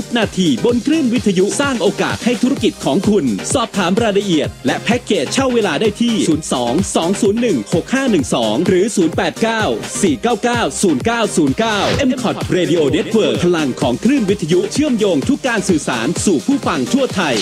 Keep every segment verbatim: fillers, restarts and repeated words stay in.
นาทีบนคลื่นวิทยุสร้างโอกาสให้ธุรกิจของคุณสอบถามรายละเอียดและแพ็กเกจเช่าเวลาได้ที่ศูนย์ สอง สอง ศูนย์ หนึ่ง หก ห้า หนึ่ง สองหรือศูนย์ แปด เก้า สี่ เก้า เก้า ศูนย์ เก้า ศูนย์ เก้า เอ็ม คอท Radio Network พลังของคลื่นวิทยุเชื่อมโยงทุกการสื่อสารสู่ผู้ฟังทั่วไทย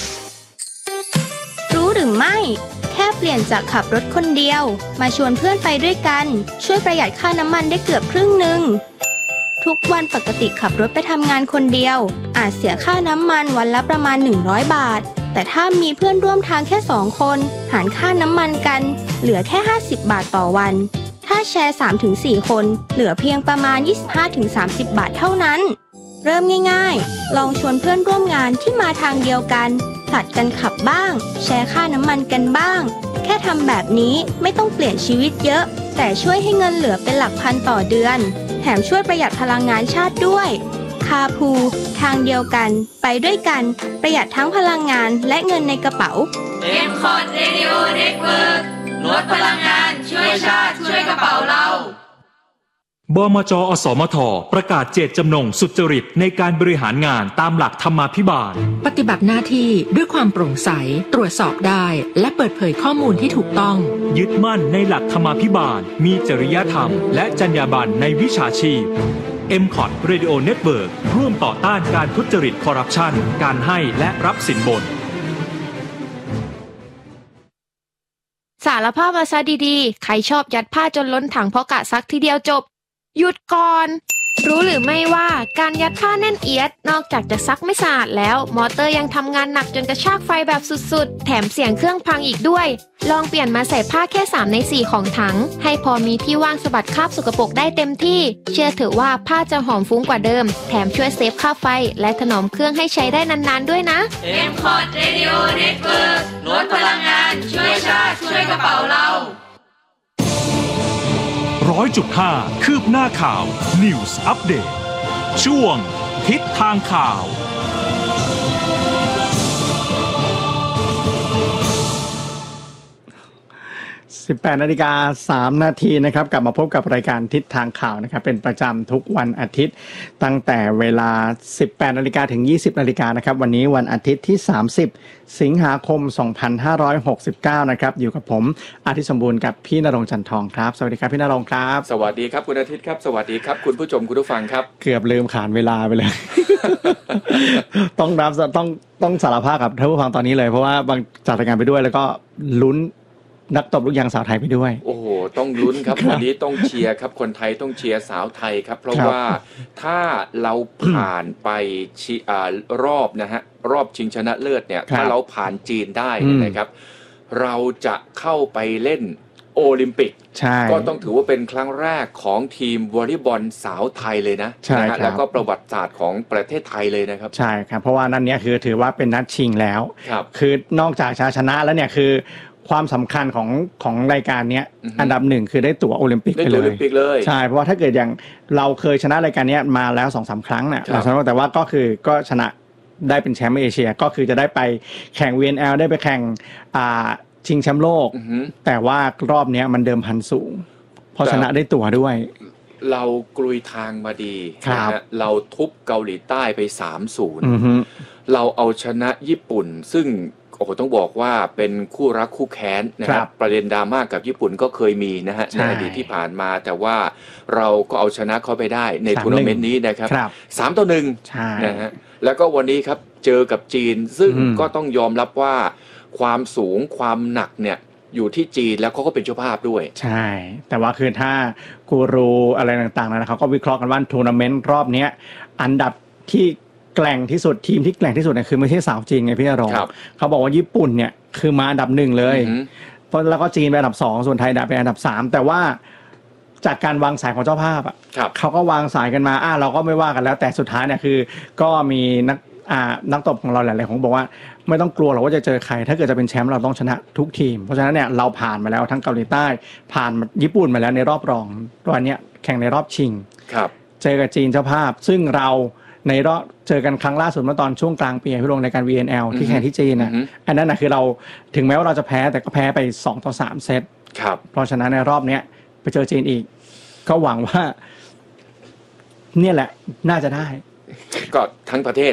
รู้หรือไม่แค่เปลี่ยนจากขับรถคนเดียวมาชวนเพื่อนไปด้วยกันช่วยประหยัดค่าน้ำมันได้เกือบครึ่งหนึ่งทุกวันปกติขับรถไปทำงานคนเดียวอาจเสียค่าน้ำมันวันละประมาณหนึ่งร้อยบาทแต่ถ้ามีเพื่อนร่วมทางแค่สองคนหารค่าน้ำมันกันเหลือแค่ห้าสิบบาทต่อวันถ้าแชร์ สามถึงสี่ คนเหลือเพียงประมาณ ยี่สิบห้าถึงสามสิบ บาทเท่านั้นเริ่มง่ายๆลองชวนเพื่อนร่วมงานที่มาทางเดียวกันผลัดกันขับบ้างแชร์ค่าน้ำมันกันบ้างแค่ทำแบบนี้ไม่ต้องเปลี่ยนชีวิตเยอะแต่ช่วยให้เงินเหลือเป็นหลักพันต่อเดือนแถมช่วยประหยัดพลังงานชาติด้วยคาพูทางเดียวกันไปด้วยกันประหยัดทั้งพลังงานและเงินในกระเป๋าเอ็ม คอท Radio Network ลดพลังงานช่วยชาติช่วยกระเป๋าเราบมจ.อสมท.ประกาศเจตจำนงสุจริตในการบริหารงานตามหลักธรรมาภิบาลปฏิบัติหน้าที่ด้วยความโปร่งใสตรวจสอบได้และเปิดเผยข้อมูลที่ถูกต้องยึดมั่นในหลักธรรมาภิบาลมีจริยธรรมและจรรยาบรรณในวิชาชีพ เอ็ม คอท Radio Network ร่วมต่อต้านการทุจริตคอร์รัปชันการให้และรับสินบนสารภาพมาซะดีๆใครชอบยัดผ้าจนล้นถังเพราะกะซักทีเดียวจบหยุดก่อนรู้หรือไม่ว่าการยัดผ้าแน่นเอียดนอกจากจะซักไม่สะอาดแล้วมอเตอร์ยังทำงานหนักจนกระชากไฟแบบสุดๆแถมเสียงเครื่องพังอีกด้วยลองเปลี่ยนมาใส่ผ้าแค่สามในสี่ของถังให้พอมีที่ว่างสะบัดคราบสกปรกได้เต็มที่เชื่อเถอะว่าผ้าจะหอมฟุ้งกว่าเดิมแถมช่วยเซฟค่าไฟและถนอมเครื่องให้ใช้ได้นานๆด้วยนะเอ็ม คอท Radio Network ลดพลังงานช่วยชาติช่วยกระเป๋าเราร้อยจุดห้าคืบหน้าข่าว News Update ช่วงทิศทางข่าวสิบแปดนาฬิกาสามนาทีนะครับกลับมาพบกับรายการทิศทางข่าวนะครับเป็นประจำทุกวันอาทิตย์ตั้งแต่เวลา สิบแปดนาฬิกาถึง ยี่สิบนาฬิกานะครับวันนี้วันอาทิตย์ที่สามสิบสิงหาคมสองพันห้าร้อยหกสิบเก้านะครับอยู่กับผมอาทิตย์สมบูรณ์กับพี่ณรงค์จันทองครับสวัสดีครับพี่ณรงค์ครับสวัสดีครับคุณอาทิตย์ครับสวัสดีครับคุณผู้ชมคุณผู้ฟังครับเกือบลืมขานเวลาไปเลย ต้องรับต้องต้องสารภาพกับท่านผู้ฟังตอนนี้เลยเพราะว่าบางจัดรายการไปด้วยแล้วก็ลุ้นนักตบลูกยางสาวไทยไปด้วยโอ้โหต้องลุ้นครับวันนี้ต้องเชียร์ครับคนไทยต้องเชียร์สาวไทยครับเพราะว่าถ้าเราผ่านไปรอบนะฮะรอบชิงชนะเลิศเนี่ยถ้าเราผ่านจีนได้นะครับเราจะเข้าไปเล่นโอลิมปิกก็ต้องถือว่าเป็นครั้งแรกของทีมวอลเลย์บอลสาวไทยเลยนะนะฮะแล้วก็ประวัติศาสตร์ของประเทศไทยเลยนะครับใช่ครับเพราะว่านั่นเนี่ยคือถือว่าเป็นนัดชิงแล้วคือนอกจากชนะแล้วเนี่ยคือความสำคัญของของรายการนี้อันดับหนึ่งคือได้ตั๋วโอลิมปิกไปเลยใช่เพราะว่าถ้าเกิดอย่างเราเคยชนะรายการนี้มาแล้ว สองสาม ครั้งน่ะเราชนะแต่ว่าก็คือก็ชนะได้เป็นแชมป์เอเชียก็คือจะได้ไปแข่ง วี เอ็น แอล ได้ไปแข่งอ่าชิงแชมป์โลกแต่ว่ารอบนี้มันเดิมพันสูงเพราะชนะได้ตั๋วด้วยเรากลุยทางมาดีนะฮะเราทุบเกาหลีใต้ไป สามศูนย์ เราเอาชนะญี่ปุ่นซึ่งโอ้โหต้องบอกว่าเป็นคู่รักคู่แค้นนะครับประเด็นดราม่ากับญี่ปุ่นก็เคยมีนะฮะในอดีตที่ผ่านมาแต่ว่าเราก็เอาชนะเขาไปได้ในทัวร์นาเมนต์นี้นะครับสามต่อหนึ่งนะฮะแล้วก็วันนี้ครับเจอกับจีนซึ่งก็ต้องยอมรับว่าความสูงความหนักเนี่ยอยู่ที่จีนแล้วเขาก็เป็นเจ้าภาพด้วยใช่แต่ว่าคือถ้ากูรูอะไรต่างๆนะเขาก็วิเคราะห์กันว่าทัวร์นาเมนต์รอบนี้อันดับที่แกร่งที่สุดทีมที่แกร่งที่สุดเนี่ยคือไม่ใช่สาวจีนไงพี่ณรงค์เขาบอกว่าญี่ปุ่นเนี่ยคือมาอันดับหนึ่งเลยเพราะแล้วก็จีนเป็นอันดับสองส่วนไทยเป็นอันดับสามแต่ว่าจากการวางสายของเจ้าภาพอ่ะเขาก็วางสายกันมาอ่ะเราก็ไม่ว่ากันแล้วแต่สุดท้ายเนี่ยคือก็มีนักอ่านักตบของเราหลายๆคนบอกว่าไม่ต้องกลัวหรอกว่าจะเจอใครถ้าเกิดจะเป็นแชมป์เราต้องชนะทุกทีมเพราะฉะนั้นเนี่ยเราผ่านมาแล้วทั้งเกาหลีใต้ผ่านญี่ปุ่นมาแล้วในรอบรองวันนี้แข่งในรอบชิงเจอกับจีนเจ้าภาพซึ่งเราในรอบเจอกันครั้งล่าสุดเมื่อตอนช่วงกลางปีพี่ลงในการ วี เอ็น แอล ที่แข่งที่จีนนะอันนั้นนะคือเราถึงแม้ว่าเราจะแพ้แต่ก็แพ้ไปสองต่อสามเซตเพราะฉะนั้นในรอบเนี้ยไปเจอจีนอีกก็หวังว่าเนี่ยแหละน่าจะได้ก็ทั้งประเทศ